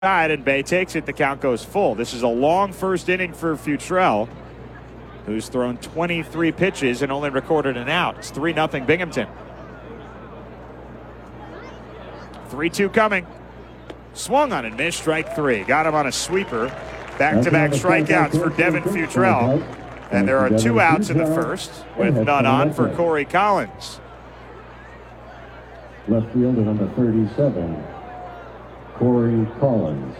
And Bay takes it. The count goes full. This is a long first inning for Futrell, who's thrown 23 pitches and only recorded an out. It's 3-0 Binghamton. 3-2 coming. Swung on and missed. Strike three. Got him on a sweeper. Back-to-back strikeouts for Devin Futrell. And there are 2 outs in the first with none on for Corey Collins. Left fielder number 37, Corey Collins.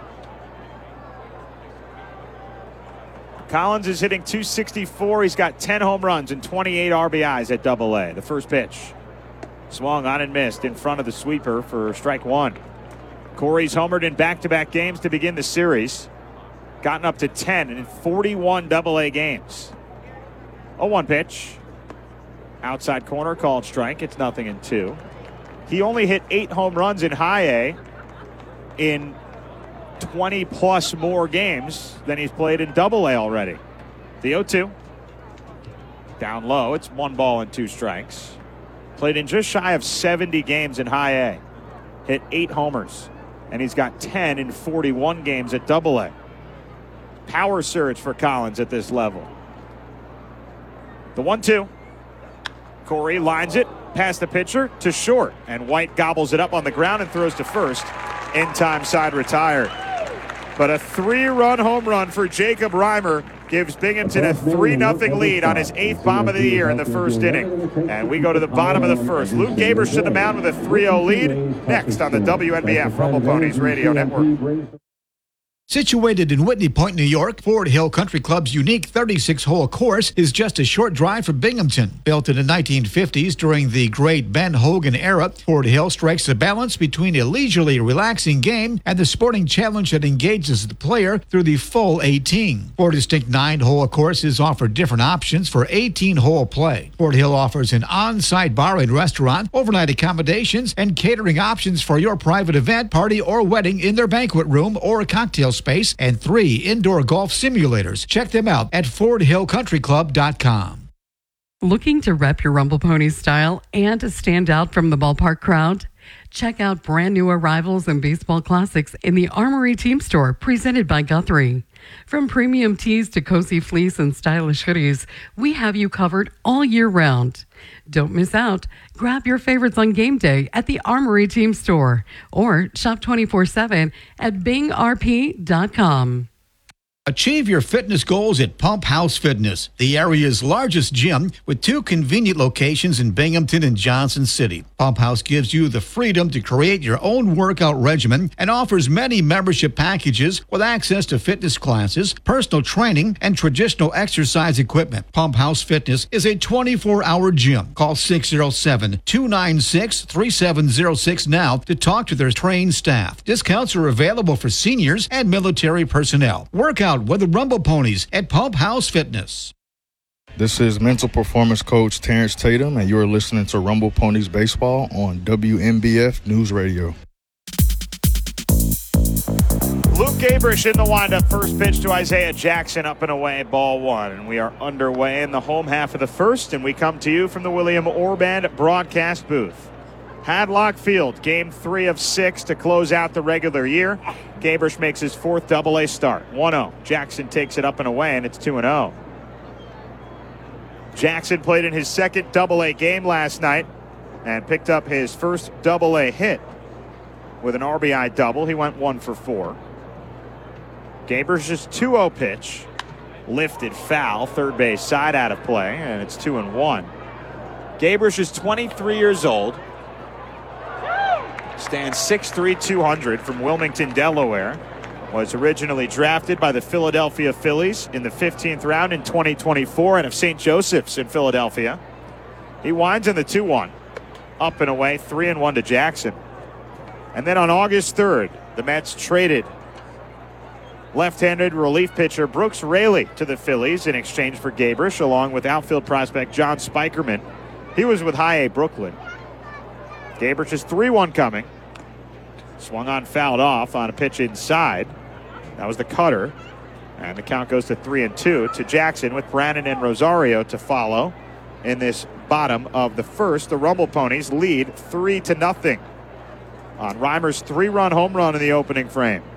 Collins is hitting .264. He's got 10 home runs and 28 RBIs at Double-A. The first pitch. Swung on and missed in front of the sweeper for strike one. Corey's homered in back-to-back games to begin the series. Gotten up to 10 in 41 Double-A games. 0-1 pitch. Outside corner called strike. It's 0-2. He only hit 8 home runs in High A in 20-plus more games than he's played in Double-A already. The 0-2. Down low. It's 1 ball and 2 strikes. Played in just shy of 70 games in High A. Hit 8 homers. And he's got 10 in 41 games at Double-A. Power surge for Collins at this level. The 1-2. Corey lines it past the pitcher to short. And White gobbles it up on the ground and throws to first. In time, side retired. But a 3-run home run for Jacob Reimer gives Binghamton a 3-0 lead on his 8th bomb of the year in the first inning. And we go to the bottom of the first. Luke Gabrish to the mound with a 3-0 lead. Next on the WNBF Rumble Ponies Radio Network. Situated in Whitney Point, New York, Ford Hill Country Club's unique 36-hole course is just a short drive from Binghamton. Built in the 1950s during the great Ben Hogan era, Ford Hill strikes a balance between a leisurely, relaxing game and the sporting challenge that engages the player through the full 18. 4 distinct 9-hole courses offer different options for 18-hole play. Ford Hill offers an on-site bar and restaurant, overnight accommodations, and catering options for your private event, party, or wedding in their banquet room or cocktail space, and 3 indoor golf simulators. Check them out at FordHillCountryClub.com. Looking to rep your Rumble Ponies style and to stand out from the ballpark crowd? Check out brand new arrivals and baseball classics in the Armory Team Store, presented by Guthrie. From premium tees to cozy fleece and stylish hoodies, we have you covered all year round. Don't miss out. Grab your favorites on game day at the Armory Team Store or shop 24/7 at bingrp.com. Achieve your fitness goals at Pump House Fitness, the area's largest gym with 2 convenient locations in Binghamton and Johnson City. Pump House gives you the freedom to create your own workout regimen and offers many membership packages with access to fitness classes, personal training, and traditional exercise equipment. Pump House Fitness is a 24-hour gym. Call 607-296-3706 now to talk to their trained staff. Discounts are available for seniors and military personnel. Workout with the Rumble Ponies at Pump House Fitness. This is mental performance coach Terrence Tatum, and you're listening to Rumble Ponies Baseball on WNBF News Radio. Luke Gabrish in the windup. First pitch to Isaiah Jackson, up and away, ball 1. And we are underway in the home half of the first, and we come to you from the William Orband broadcast booth. Hadlock Field, game 3 of 6 to close out the regular year. Gabrish makes his 4th Double-A start. 1-0. Jackson takes it up and away, and it's 2-0. Jackson played in his 2nd Double-A game last night and picked up his first Double-A hit with an RBI double. He went 1 for 4. Gabrish's 2-0 pitch. Lifted foul, third base side out of play, and it's 2-1. Gabrish is 23 years old. Stands 6'3", 200 from Wilmington, Delaware. Was originally drafted by the Philadelphia Phillies in the 15th round in 2024 and of St. Joseph's in Philadelphia. He winds in the 2-1. Up and away, 3-1 to Jackson. And then on August 3rd, the Mets traded left-handed relief pitcher Brooks Raley to the Phillies in exchange for Gabrish, along with outfield prospect John Spikerman. He was with High A Brooklyn. Gabrish is 3-1 coming. Swung on, fouled off on a pitch inside. That was the cutter. And the count goes to 3-2 to Jackson with Brannon and Rosario to follow in this bottom of the first. The Rumble Ponies lead 3-0. on Reimer's 3-run home run in the opening frame.